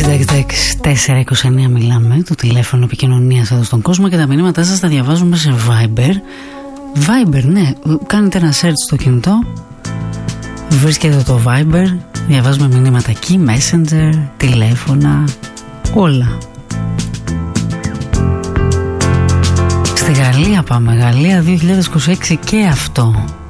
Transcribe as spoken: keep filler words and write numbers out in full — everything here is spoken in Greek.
τέσσερα είκοσι εννέα μιλάμε, το τηλέφωνο επικοινωνίας εδώ στον κόσμο, και τα μηνύματά σας τα διαβάζουμε σε Viber. Viber, ναι, κάνετε ένα search στο κινητό, βρίσκετε το Viber, διαβάζουμε μηνύματα εκεί, Messenger, τηλέφωνα, όλα. Στη Γαλλία πάμε, Γαλλία δύο χιλιάδες είκοσι έξι και αυτό.